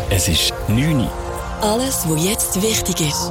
Es ist 9 Uhr. Alles, was jetzt wichtig ist.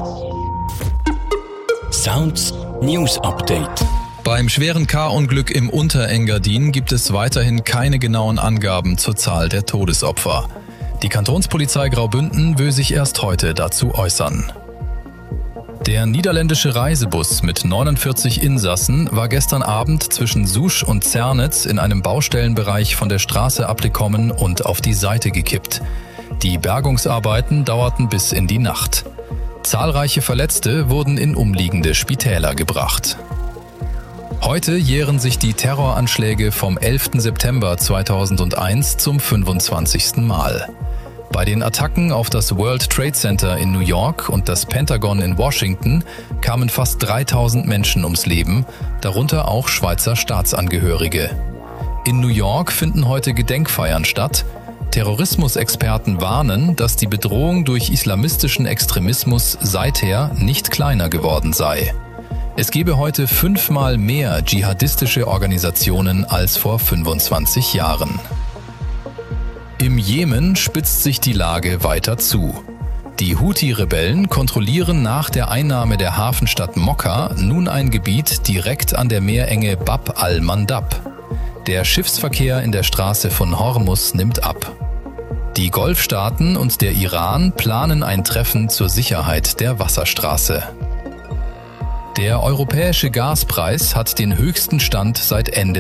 Sounds News Update. Beim schweren K-Unglück im Unterengadin gibt es weiterhin keine genauen Angaben zur Zahl der Todesopfer. Die Kantonspolizei Graubünden will sich erst heute dazu äußern. Der niederländische Reisebus mit 49 Insassen war gestern Abend zwischen Sousch und Zernitz in einem Baustellenbereich von der Straße abgekommen und auf die Seite gekippt. Die Bergungsarbeiten dauerten bis in die Nacht. Zahlreiche Verletzte wurden in umliegende Spitäler gebracht. Heute jähren sich die Terroranschläge vom 11. September 2001 zum 25. Mal. Bei den Attacken auf das World Trade Center in New York und das Pentagon in Washington kamen fast 3000 Menschen ums Leben, darunter auch Schweizer Staatsangehörige. In New York finden heute Gedenkfeiern statt. Terrorismusexperten warnen, dass die Bedrohung durch islamistischen Extremismus seither nicht kleiner geworden sei. Es gebe heute 5-mal mehr dschihadistische Organisationen als vor 25 Jahren. Im Jemen spitzt sich die Lage weiter zu. Die Houthi-Rebellen kontrollieren nach der Einnahme der Hafenstadt Mokka nun ein Gebiet direkt an der Meerenge Bab al-Mandab. Der Schiffsverkehr in der Straße von Hormuz nimmt ab. Die Golfstaaten und der Iran planen ein Treffen zur Sicherheit der Wasserstraße. Der europäische Gaspreis hat den höchsten Stand seit Ende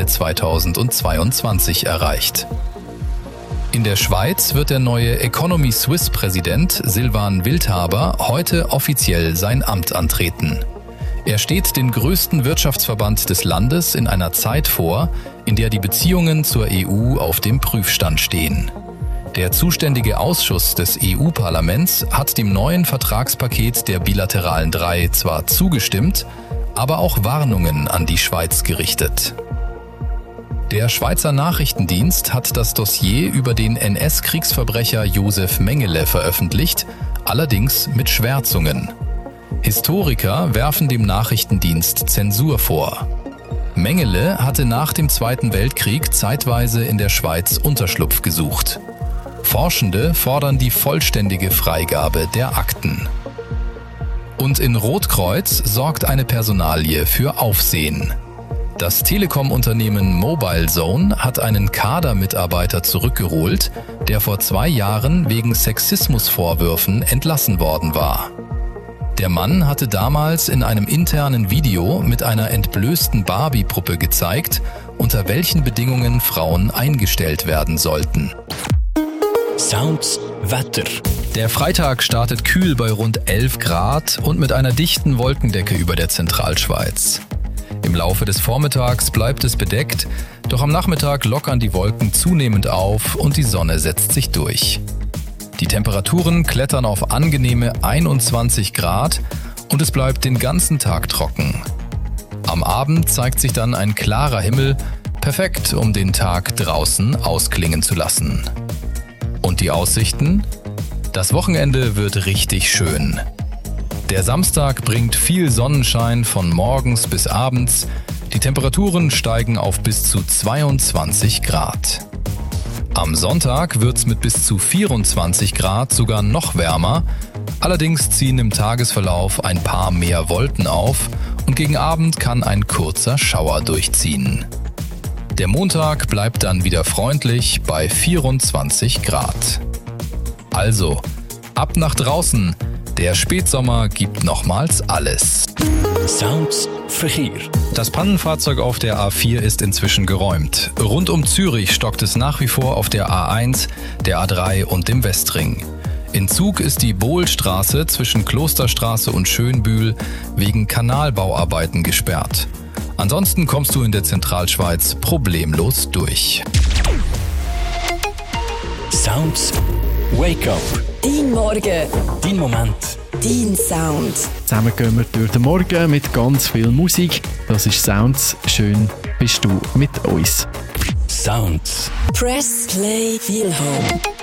2022 erreicht. In der Schweiz wird der neue Economy Suisse-Präsident Silvan Wildhaber heute offiziell sein Amt antreten. Er steht den größten Wirtschaftsverband des Landes in einer Zeit vor, in der die Beziehungen zur EU auf dem Prüfstand stehen. Der zuständige Ausschuss des EU-Parlaments hat dem neuen Vertragspaket der bilateralen 3 zwar zugestimmt, aber auch Warnungen an die Schweiz gerichtet. Der Schweizer Nachrichtendienst hat das Dossier über den NS-Kriegsverbrecher Josef Mengele veröffentlicht, allerdings mit Schwärzungen. Historiker werfen dem Nachrichtendienst Zensur vor. Mengele hatte nach dem Zweiten Weltkrieg zeitweise in der Schweiz Unterschlupf gesucht. Forschende fordern die vollständige Freigabe der Akten. Und in Rotkreuz sorgt eine Personalie für Aufsehen. Das Telekom-Unternehmen Mobilezone hat einen Kadermitarbeiter zurückgeholt, der vor 2 Jahren wegen Sexismusvorwürfen entlassen worden war. Der Mann hatte damals in einem internen Video mit einer entblößten Barbie-Puppe gezeigt, unter welchen Bedingungen Frauen eingestellt werden sollten. Sounds Wetter. Der Freitag startet kühl bei rund 11 Grad und mit einer dichten Wolkendecke über der Zentralschweiz. Im Laufe des Vormittags bleibt es bedeckt, doch am Nachmittag lockern die Wolken zunehmend auf und die Sonne setzt sich durch. Die Temperaturen klettern auf angenehme 21 Grad und es bleibt den ganzen Tag trocken. Am Abend zeigt sich dann ein klarer Himmel, perfekt, um den Tag draußen ausklingen zu lassen. Und die Aussichten? Das Wochenende wird richtig schön. Der Samstag bringt viel Sonnenschein von morgens bis abends. Die Temperaturen steigen auf bis zu 22 Grad. Am Sonntag wird's mit bis zu 24 Grad sogar noch wärmer. Allerdings ziehen im Tagesverlauf ein paar mehr Wolken auf und gegen Abend kann ein kurzer Schauer durchziehen. Der Montag bleibt dann wieder freundlich bei 24 Grad. Also, ab nach draußen! Der Spätsommer gibt nochmals alles. Sounds Verkehr. Das Pannenfahrzeug auf der A4 ist inzwischen geräumt. Rund um Zürich stockt es nach wie vor auf der A1, der A3 und dem Westring. In Zug ist die Bohlstraße zwischen Klosterstraße und Schönbühl wegen Kanalbauarbeiten gesperrt. Ansonsten kommst du in der Zentralschweiz problemlos durch. Sounds Wake Up. Dein Morgen. Dein Moment. Dein Sound. Zusammen gehen wir durch den Morgen mit ganz viel Musik. Das ist Sounds. Schön bist du mit uns. Sounds. Press Play Feel Home.